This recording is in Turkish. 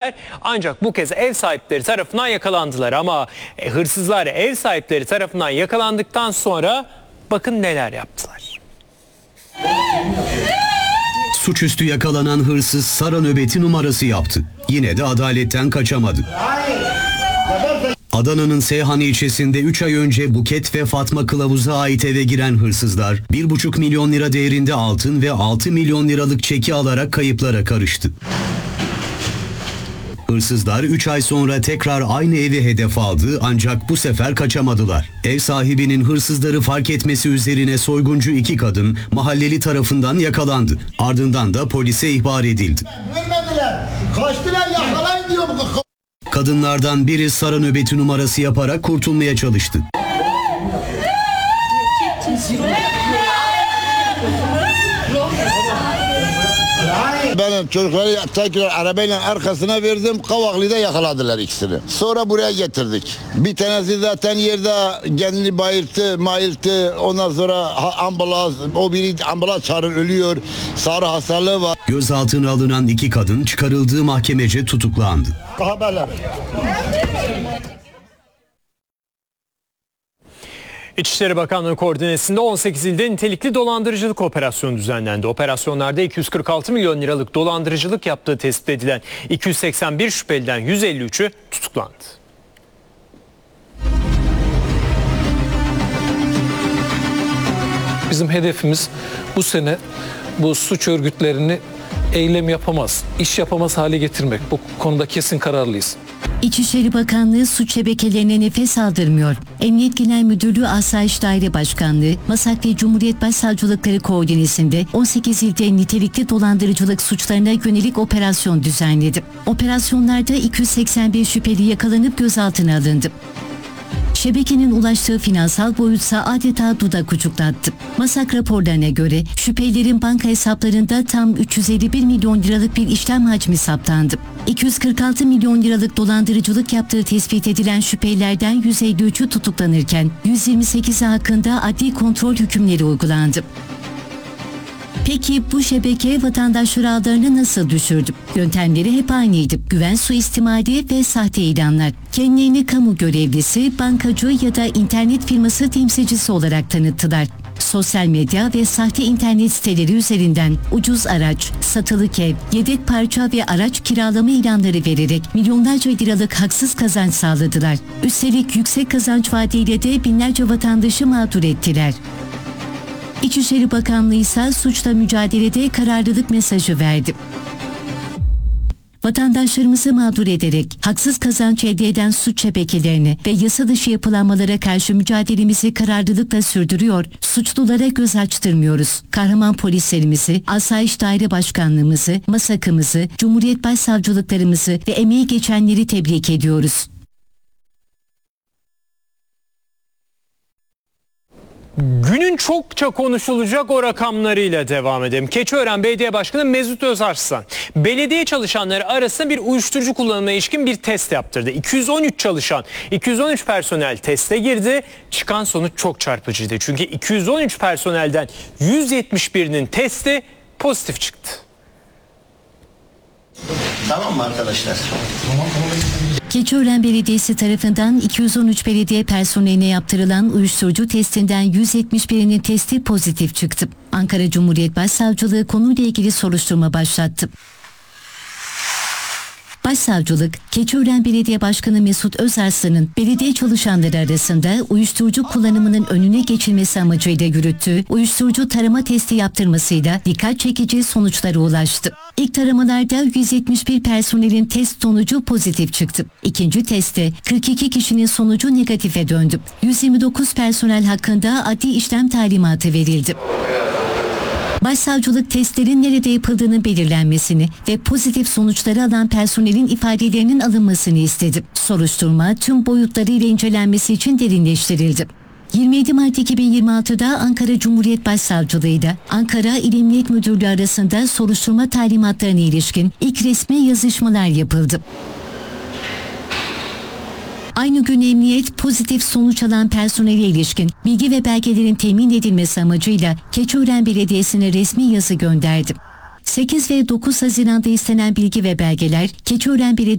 ettiler. Ancak bu kez ev sahipleri tarafından yakalandılar ama hırsızlar ev sahipleri tarafından yakalandıktan sonra bakın neler yaptılar. Suçüstü yakalanan hırsız Sara nöbeti numarası yaptı. Yine de adaletten kaçamadı. Adana'nın Seyhan ilçesinde 3 ay önce Buket ve Fatma Kılavuz'a ait eve giren hırsızlar 1,5 milyon lira değerinde altın ve 6 milyon liralık çeki alarak kayıplara karıştı. Hırsızlar 3 ay sonra tekrar aynı evi hedef aldı ancak bu sefer kaçamadılar. Ev sahibinin hırsızları fark etmesi üzerine soyguncu 2 kadın mahalleli tarafından yakalandı. Ardından da polise ihbar edildi. Vermediler. Kaçtılar, yakalayın diyor bu. Kadınlardan biri Sara nöbeti numarası yaparak kurtulmaya çalıştı. Ben çocukları tekrar arabayla arkasına verdim. Kavaklı'da yakaladılar ikisini. Sonra buraya getirdik. Bir tanesi zaten yerde kendini bayılttı. Ondan sonra ambulans, o biri ambulans çağırır, ölüyor. Sarı hastalığı var. Gözaltına alınan 2 kadın çıkarıldığı mahkemece tutuklandı. Haberler. İçişleri Bakanlığı koordinesinde 18 ilde nitelikli dolandırıcılık operasyonu düzenlendi. Operasyonlarda 246 milyon liralık dolandırıcılık yaptığı tespit edilen 281 şüpheliden 153'ü tutuklandı. Bizim hedefimiz bu sene bu suç örgütlerini eylem yapamaz, iş yapamaz hale getirmek. Bu konuda kesin kararlıyız. İçişleri Bakanlığı suç şebekelerine nefes aldırmıyor. Emniyet Genel Müdürlüğü Asayiş Daire Başkanlığı, MASAK ve Cumhuriyet Başsavcılıkları koordinesinde 18 ilde nitelikli dolandırıcılık suçlarına yönelik operasyon düzenledi. Operasyonlarda 281 şüpheli yakalanıp gözaltına alındı. Şebekenin ulaştığı finansal boyutsa adeta dudak uçuklattı. MASAK raporlarına göre şüphelilerin banka hesaplarında tam 351 milyon liralık bir işlem hacmi saptandı. 246 milyon liralık dolandırıcılık yaptığı tespit edilen şüphelilerden 153'ü tutuklanırken 128'i hakkında adli kontrol hükümleri uygulandı. Peki bu şebeke vatandaşlar ağlarını nasıl düşürdü? Yöntemleri hep aynıydı. Güven suistimali ve sahte ilanlar. Kendilerini kamu görevlisi, bankacı ya da internet firması temsilcisi olarak tanıttılar. Sosyal medya ve sahte internet siteleri üzerinden ucuz araç, satılık ev, yedek parça ve araç kiralama ilanları vererek milyonlarca liralık haksız kazanç sağladılar. Üstelik yüksek kazanç vaadiyle de binlerce vatandaşı mağdur ettiler. İçişleri Bakanlığı ise suçla mücadelede kararlılık mesajı verdi. Vatandaşlarımızı mağdur ederek haksız kazanç elde eden suç şebekelerine ve yasa dışı yapılanmalara karşı mücadelemizi kararlılıkla sürdürüyor, suçlulara göz açtırmıyoruz. Kahraman polislerimizi, Asayiş Daire Başkanlığımızı, MASAK'ımızı, Cumhuriyet Başsavcılıklarımızı ve emeği geçenleri tebrik ediyoruz. Günün çokça konuşulacak o rakamlarıyla devam edelim. Keçiören Belediye Başkanı Mesut Özarslan, belediye çalışanları arasında bir uyuşturucu kullanımına ilişkin bir test yaptırdı. 213 çalışan, 213 personel teste girdi. Çıkan sonuç çok çarpıcıydı. Çünkü 213 personelden 171'inin testi pozitif çıktı. Tamam mı arkadaşlar? Keçiören Belediyesi tarafından 213 belediye personeline yaptırılan uyuşturucu testinden 171'inin testi pozitif çıktı. Ankara Cumhuriyet Başsavcılığı konuyla ilgili soruşturma başlattı. Başsavcılık, Keçiören Belediye Başkanı Mesut Özarslan'ın belediye çalışanları arasında uyuşturucu kullanımının önüne geçilmesi amacıyla yürüttüğü uyuşturucu tarama testi yaptırmasıyla dikkat çekici sonuçlara ulaştı. İlk taramalarda 171 personelin test sonucu pozitif çıktı. İkinci testte 42 kişinin sonucu negatife döndü. 129 personel hakkında adli işlem talimatı verildi. Başsavcılık testlerin nerede yapıldığının belirlenmesini ve pozitif sonuçları alan personelin ifadelerinin alınmasını istedi. Soruşturma tüm boyutlarıyla incelenmesi için derinleştirildi. 27 Mart 2026'da Ankara Cumhuriyet Başsavcılığı ile Ankara İl Emniyet Müdürlüğü arasında soruşturma talimatlarına ilişkin ilk resmi yazışmalar yapıldı. Aynı gün emniyet pozitif sonuç alan personele ilişkin bilgi ve belgelerin temin edilmesi amacıyla Keçiören Belediyesi'ne resmi yazı gönderdi. 8 ve 9 Haziran'da istenen bilgi ve belgeler Keçiören Belediyesi